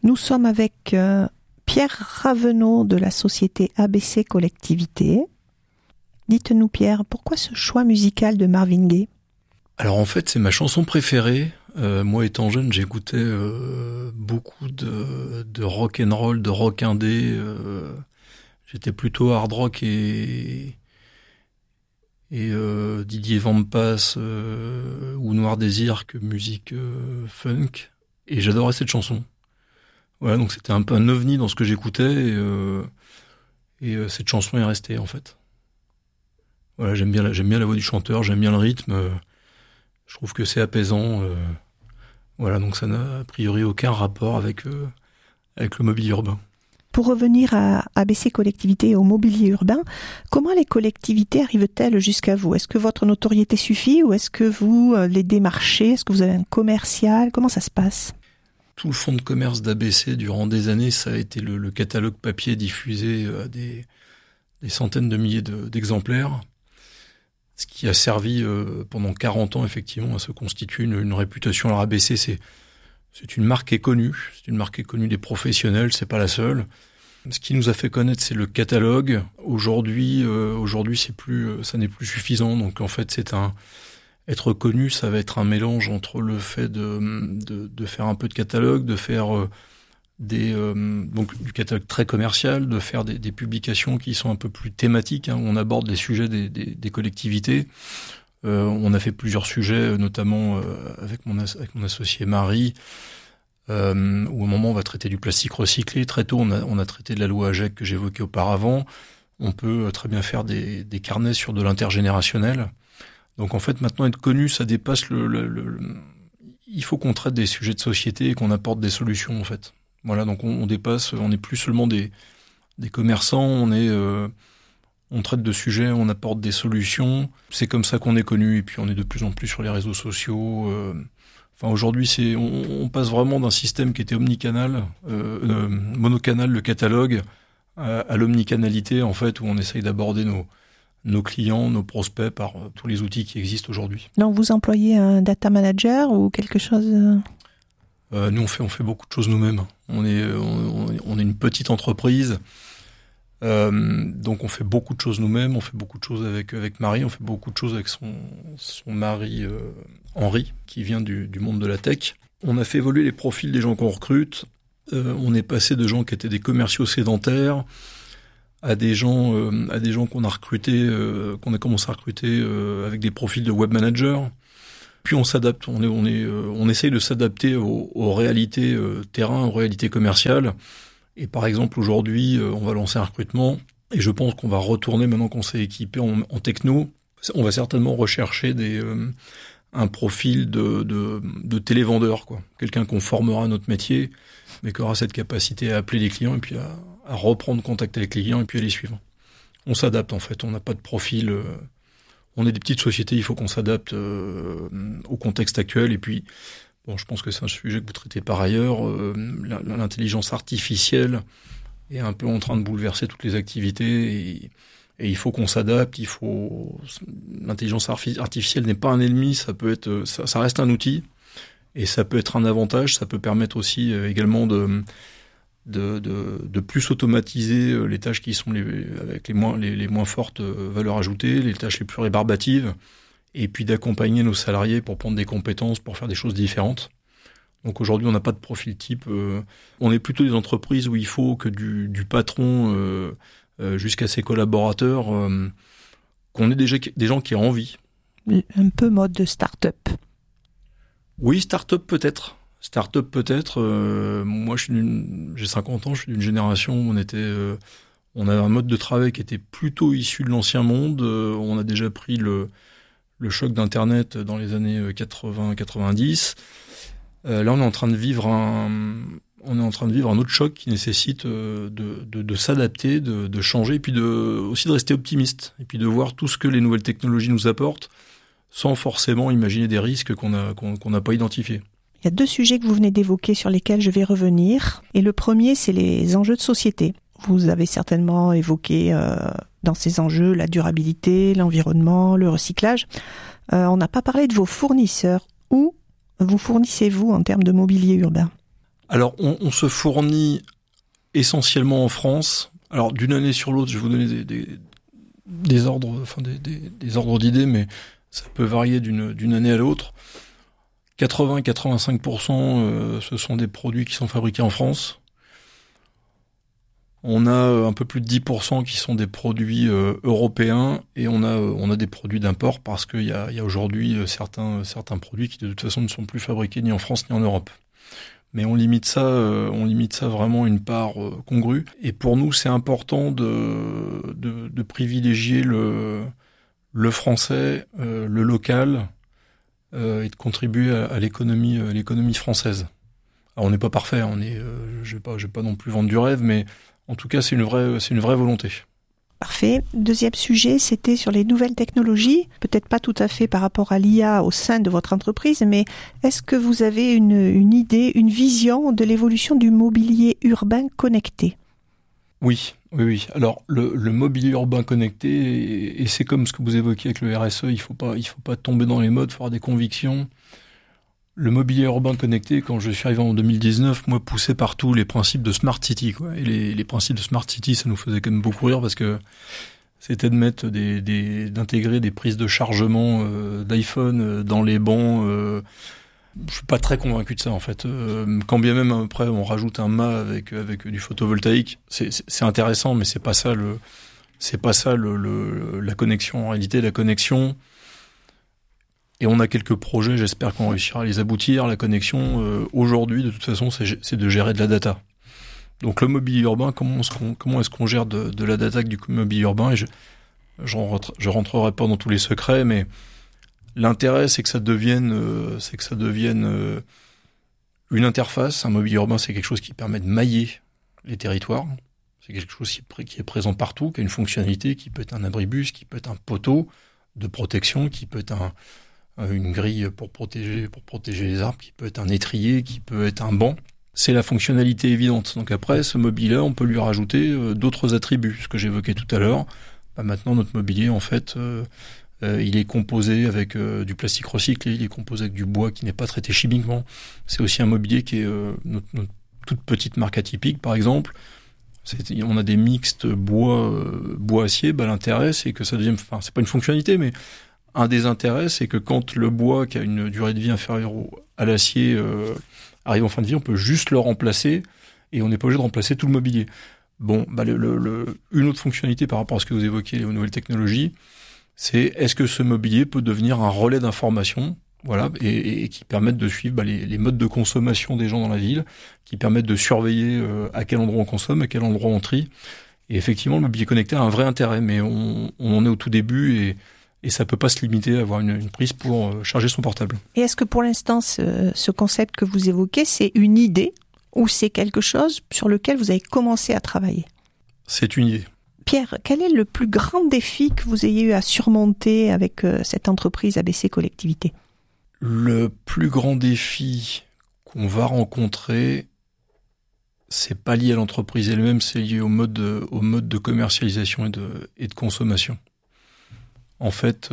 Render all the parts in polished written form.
Nous sommes avec Pierre Ravenot de la société ABC Collectivité. Dites-nous Pierre, pourquoi ce choix musical de Marvin Gaye ? Alors en fait, c'est ma chanson préférée. Moi, étant jeune, j'écoutais beaucoup de rock and roll, de rock indé. J'étais plutôt hard rock et Didier Vampas ou Noir Désir que musique funk. Et j'adorais cette chanson. Voilà, donc c'était un peu un ovni dans ce que j'écoutais et cette chanson est restée en fait. Voilà, j'aime bien la voix du chanteur, j'aime bien le rythme. Je trouve que c'est apaisant. Voilà, donc ça n'a a priori aucun rapport avec le mobilier urbain. Pour revenir à ABC Collectivité et au mobilier urbain, comment les collectivités arrivent-elles jusqu'à vous ? Est-ce que votre notoriété suffit ou est-ce que vous les démarchez ? Est-ce que vous avez un commercial ? Comment ça se passe ? Tout le fonds de commerce d'ABC, durant des années, ça a été le catalogue papier diffusé à des centaines de milliers d'exemplaires. Ce qui a servi pendant 40 ans, effectivement, à se constituer une réputation. Alors ABC, c'est une marque qui est connue. C'est une marque qui est connue des professionnels, c'est pas la seule. Ce qui nous a fait connaître, c'est le catalogue. Aujourd'hui, ça n'est plus suffisant. Donc, en fait, être connu, ça va être un mélange entre le fait de faire un peu de catalogue, de faire donc du catalogue très commercial, de faire des publications qui sont un peu plus thématiques, hein, où on aborde les sujets des collectivités. On a fait plusieurs sujets, notamment avec mon associé Marie, où au moment on va traiter du plastique recyclé. Très tôt, on a traité de la loi AGEC que j'évoquais auparavant. On peut très bien faire des carnets sur de l'intergénérationnel. Donc en fait, maintenant, être connu, ça dépasse il faut qu'on traite des sujets de société et qu'on apporte des solutions, en fait. Voilà, donc on dépasse, on n'est plus seulement des commerçants, on traite de sujets, on apporte des solutions. C'est comme ça qu'on est connu, et puis on est de plus en plus sur les réseaux sociaux. Aujourd'hui, on passe vraiment d'un système qui était omnicanal, monocanal, le catalogue, à l'omnicanalité, en fait, où on essaye d'aborder nos clients, nos prospects par tous les outils qui existent aujourd'hui. Donc vous employez un data manager ou quelque chose Nous, on fait beaucoup de choses nous-mêmes. On est une petite entreprise, donc on fait beaucoup de choses nous-mêmes. On fait beaucoup de choses avec Marie. On fait beaucoup de choses avec son mari Henri, qui vient du monde de la tech. On a fait évoluer les profils des gens qu'on recrute. On est passé de gens qui étaient des commerciaux sédentaires à des gens qu'on a recrutés, qu'on a commencé à recruter avec des profils de web manager. Puis on s'adapte, on essaye de s'adapter aux réalités terrain, aux réalités commerciales. Et par exemple aujourd'hui, on va lancer un recrutement et je pense qu'on va retourner maintenant qu'on s'est équipé en techno. On va certainement rechercher un profil de télévendeur, quoi. Quelqu'un qu'on formera à notre métier, mais qui aura cette capacité à appeler les clients et puis à reprendre contact avec les clients et puis à les suivre. On s'adapte en fait, on n'a pas de profil. On est des petites sociétés, il faut qu'on s'adapte au contexte actuel. Et puis, bon, je pense que c'est un sujet que vous traitez par ailleurs. L'intelligence artificielle est un peu en train de bouleverser toutes les activités et il faut qu'on s'adapte. L'intelligence artificielle n'est pas un ennemi, ça reste un outil et ça peut être un avantage. Ça peut permettre aussi également de plus automatiser les tâches qui sont avec les moins fortes valeurs ajoutées, les tâches les plus rébarbatives, et puis d'accompagner nos salariés pour prendre des compétences, pour faire des choses différentes. Donc aujourd'hui, on n'a pas de profil type. On est plutôt des entreprises où il faut que du patron jusqu'à ses collaborateurs, qu'on ait des gens qui aient envie. Un peu mode de start-up. Oui, start-up peut-être. Start-up peut-être. Moi, j'ai 50 ans, je suis d'une génération où on avait un mode de travail qui était plutôt issu de l'ancien monde. On a déjà pris le choc d'Internet dans les années 80-90. Là, on est en train de vivre un autre choc qui nécessite de s'adapter, de changer, et puis aussi de rester optimiste, et puis de voir tout ce que les nouvelles technologies nous apportent, sans forcément imaginer des risques qu'on n'a pas identifiés. Il y a 2 sujets que vous venez d'évoquer sur lesquels je vais revenir. Et le premier, c'est les enjeux de société. Vous avez certainement évoqué dans ces enjeux la durabilité, l'environnement, le recyclage. On n'a pas parlé de vos fournisseurs. Où vous fournissez-vous en termes de mobilier urbain ? Alors, on se fournit essentiellement en France. Alors, d'une année sur l'autre, je vais vous donner des ordres, des ordres d'idées, mais ça peut varier d'une année à l'autre. 80-85%, ce sont des produits qui sont fabriqués en France. On a un peu plus de 10% qui sont des produits européens, et on a des produits d'import parce qu'il y a aujourd'hui certains produits qui de toute façon ne sont plus fabriqués ni en France ni en Europe. Mais on limite ça vraiment à une part congrue. Et pour nous, c'est important de privilégier le français, le local, et de contribuer à l'économie française. Alors on n'est pas parfait, je vais pas non plus vendre du rêve, mais en tout cas c'est une vraie volonté. Parfait. Deuxième sujet, c'était sur les nouvelles technologies. Peut-être pas tout à fait par rapport à l'IA au sein de votre entreprise, mais est-ce que vous avez une idée, une vision de l'évolution du mobilier urbain connecté ? Oui. Alors le mobilier urbain connecté, et c'est comme ce que vous évoquiez avec le RSE, il faut pas tomber dans les modes, il faut avoir des convictions. Le mobilier urbain connecté, quand je suis arrivé en 2019, moi, poussait partout les principes de Smart City, quoi. Et les principes de Smart City, ça nous faisait quand même beaucoup rire parce que c'était de mettre d'intégrer des prises de chargement d'iPhone dans les bancs. Je suis pas très convaincu de ça, en fait. Quand bien même après on rajoute un mât avec du photovoltaïque, c'est intéressant, mais c'est pas ça la connexion. En réalité, la connexion. Et on a quelques projets, j'espère qu'on réussira à les aboutir. La connexion, aujourd'hui, de toute façon, c'est de gérer de la data. Donc le mobilier urbain, comment est-ce qu'on gère de la data du mobilier urbain ? Et je rentrerai pas dans tous les secrets, mais l'intérêt, c'est que ça devienne une interface. Un mobilier urbain, c'est quelque chose qui permet de mailler les territoires. C'est quelque chose qui est présent partout, qui a une fonctionnalité, qui peut être un abribus, qui peut être un poteau de protection, qui peut être une grille pour protéger les arbres, qui peut être un étrier, qui peut être un banc. C'est la fonctionnalité évidente. Donc après, ce mobilier-là, on peut lui rajouter d'autres attributs, ce que j'évoquais tout à l'heure. Maintenant, notre mobilier, en fait, il est composé avec du plastique recyclé, il est composé avec du bois qui n'est pas traité chimiquement. C'est aussi un mobilier qui est notre toute petite marque atypique, par exemple. On a des mixtes bois-acier. L'intérêt, c'est que ça devienne... Enfin, c'est pas une fonctionnalité, mais un des intérêts, c'est que quand le bois, qui a une durée de vie inférieure à l'acier, arrive en fin de vie, on peut juste le remplacer et on n'est pas obligé de remplacer tout le mobilier. Bon, une autre fonctionnalité par rapport à ce que vous évoquiez, les nouvelles technologies, c'est est-ce que ce mobilier peut devenir un relais d'information, voilà, et qui permettent de suivre les modes de consommation des gens dans la ville, qui permettent de surveiller à quel endroit on consomme, à quel endroit on trie. Et effectivement, le mobilier connecté a un vrai intérêt, mais on en est au tout début et ça peut pas se limiter à avoir une prise pour charger son portable. Et est-ce que pour l'instant, ce concept que vous évoquez, c'est une idée ou c'est quelque chose sur lequel vous avez commencé à travailler ? C'est une idée. Pierre, quel est le plus grand défi que vous ayez eu à surmonter avec cette entreprise ABC Collectivité ? Le plus grand défi qu'on va rencontrer, c'est pas lié à l'entreprise elle-même, c'est lié au mode de commercialisation et de consommation. En fait,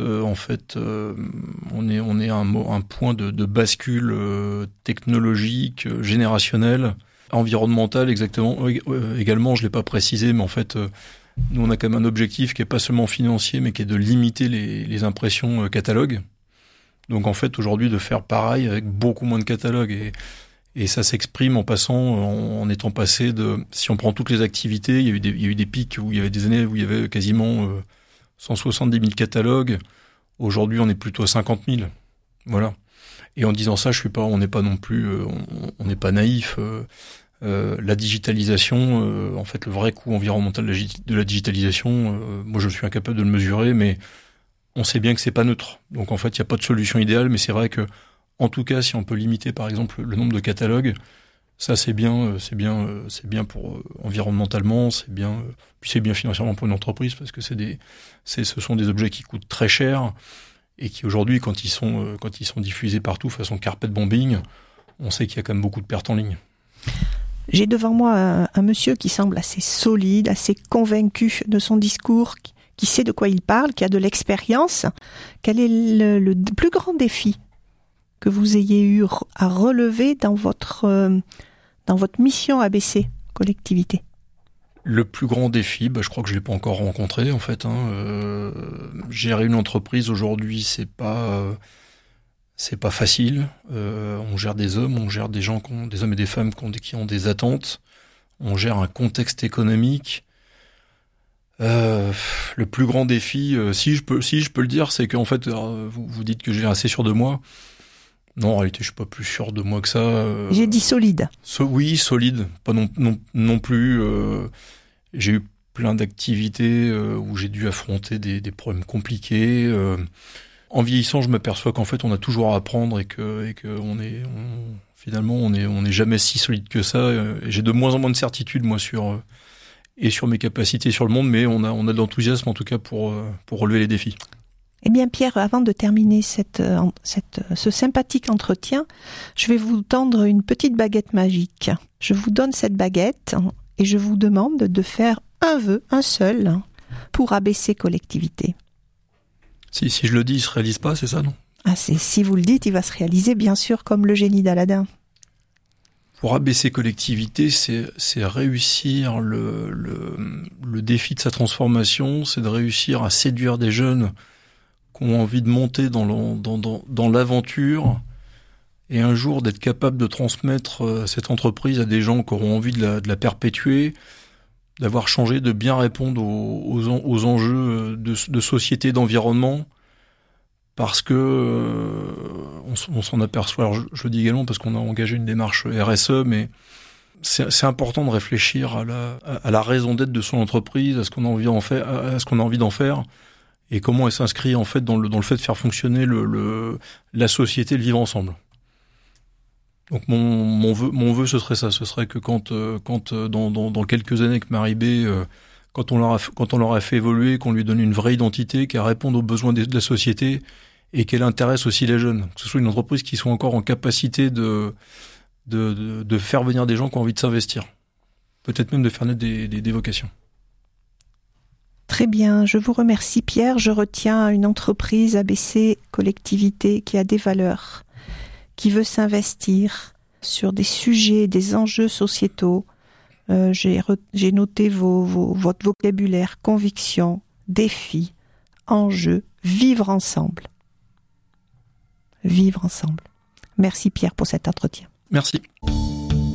on est à un point de bascule technologique, générationnel, environnemental également, je l'ai pas précisé, mais en fait, nous on a quand même un objectif qui est pas seulement financier, mais qui est de limiter les impressions catalogues. Donc en fait, aujourd'hui, de faire pareil avec beaucoup moins de catalogues et ça s'exprime en étant passé si on prend toutes les activités, il y a eu des pics où il y avait des années où il y avait quasiment 170 000 catalogues. Aujourd'hui, on est plutôt à 50 000. Voilà. Et en disant ça, on n'est pas non plus, on n'est pas naïf. La digitalisation, en fait, le vrai coût environnemental de la digitalisation, moi, je suis incapable de le mesurer, mais on sait bien que c'est pas neutre. Donc, en fait, il n'y a pas de solution idéale, mais c'est vrai que, en tout cas, si on peut limiter, par exemple, le nombre de catalogues, ça, c'est bien pour environnementalement, puis c'est bien financièrement pour une entreprise parce que ce sont des objets qui coûtent très cher et qui aujourd'hui, quand ils sont diffusés partout façon carpet bombing, on sait qu'il y a quand même beaucoup de pertes en ligne. J'ai devant moi un monsieur qui semble assez solide, assez convaincu de son discours, qui sait de quoi il parle, qui a de l'expérience. Quel est le plus grand défi que vous ayez eu à relever dans dans votre mission ABC collectivité? Le plus grand défi, je crois que je l'ai pas encore rencontré en fait. Gérer une entreprise aujourd'hui, c'est pas facile. On gère des hommes, on gère des gens, des hommes et des femmes qui ont des attentes. On gère un contexte économique. Le plus grand défi, si je peux le dire, c'est qu'en fait, vous dites que j'ai assez sûr de moi. Non, en réalité, je suis pas plus sûr de moi que ça. J'ai dit solide. Oui, solide, pas non plus. J'ai eu plein d'activités où j'ai dû affronter des problèmes compliqués. En vieillissant, je m'aperçois qu'en fait, on a toujours à apprendre et que finalement, on n'est jamais si solide que ça. Et j'ai de moins en moins de certitude, moi, sur mes capacités sur le monde, mais on a de l'enthousiasme en tout cas pour relever les défis. Eh bien Pierre, avant de terminer ce sympathique entretien, je vais vous tendre une petite baguette magique. Je vous donne cette baguette et je vous demande de faire un vœu, un seul, pour ABC collectivité. Si je le dis, il se réalise pas, c'est ça, non ? Si vous le dites, il va se réaliser, bien sûr, comme le génie d'Aladin. Pour ABC collectivité, c'est réussir le défi de sa transformation, c'est de réussir à séduire des jeunes qui ont envie de monter dans l'aventure et un jour d'être capable de transmettre cette entreprise à des gens qui auront envie de la perpétuer, d'avoir changé, de bien répondre aux enjeux de société, d'environnement. Parce que on s'en aperçoit. Alors je le dis également parce qu'on a engagé une démarche RSE, mais c'est important de réfléchir à la raison d'être de son entreprise, à ce qu'on a envie d'en faire, et comment elle s'inscrit en fait dans le fait de faire fonctionner la société, le vivre ensemble. Donc mon vœu ce serait ça, ce serait que quand dans quelques années que Marie B, quand on l'aura fait évoluer, qu'on lui donne une vraie identité, qu'elle réponde aux besoins de la société et qu'elle intéresse aussi les jeunes. Que ce soit une entreprise qui soit encore en capacité de faire venir des gens qui ont envie de s'investir. Peut-être même de faire naître des vocations. Très bien, je vous remercie Pierre. Je retiens une entreprise ABC collectivité qui a des valeurs, qui veut s'investir sur des sujets, des enjeux sociétaux. J'ai noté votre vocabulaire, conviction, défi, enjeu, vivre ensemble. Vivre ensemble. Merci Pierre pour cet entretien. Merci.